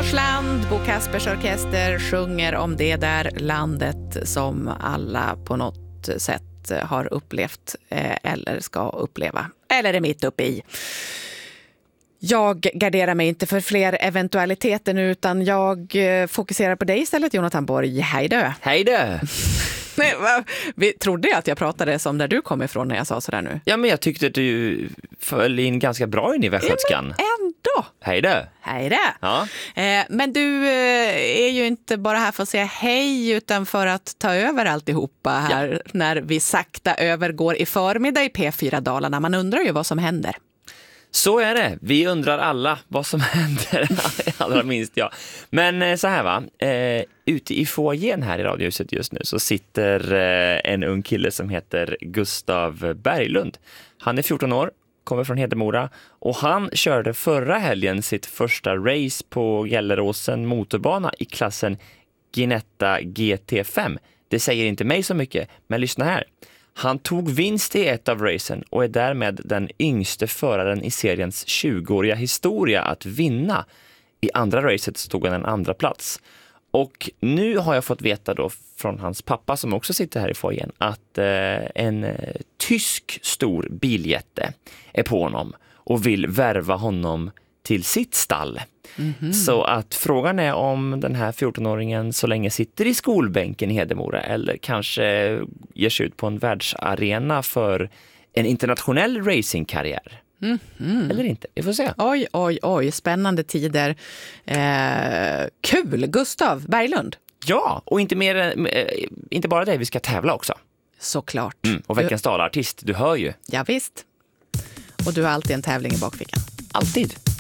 Nyårsland, Bo Kaspers Orkester sjunger om det där landet som alla på något sätt har upplevt eller ska uppleva, eller är mitt uppe i. Jag garderar mig inte för fler eventualiteter nu, utan jag fokuserar på dig istället, Jonathan Borg. Hej då! Hej då! Nej, vi trodde att jag pratade som där du kom ifrån när jag sa sådär nu. Ja, men jag tyckte att du föll in ganska bra in i västgötskan. Ja, ändå! Hej då! Hej då! Ja. Men du är ju inte bara här för att säga hej, utan för att ta över alltihopa här när vi sakta övergår i förmiddag i P4 Dalarna. Man undrar ju vad som händer. Så är det. Vi undrar alla vad som händer, allra minst jag. Men så här va, ute i foajén här i Radiohuset just nu så sitter en ung kille som heter Gustav Berglund. Han är 14 år, kommer från Hedemora och han körde förra helgen sitt första race på Gelleråsen motorbana i klassen Ginetta GT5. Det säger inte mig så mycket, men lyssna här. Han tog vinst i ett av racen och är därmed den yngste föraren i seriens 20-åriga historia att vinna. I andra racet stod han en andra plats. Och nu har jag fått veta då från hans pappa som också sitter här i foajén att en tysk stor biljätte är på honom och vill värva honom till sitt stall. Mm-hmm. Så att frågan är om den här 14-åringen så länge sitter i skolbänken i Hedemora eller kanske ger sig ut på en världsarena för en internationell racingkarriär. Mm-hmm. Eller inte, vi får se. Oj, spännande tider. Kul, Gustav Berglund. Ja, och inte bara det, vi ska tävla också. Såklart. Och veckans talartist, du hör ju. Ja, visst. Och du har alltid en tävling i bakfickan. Alltid.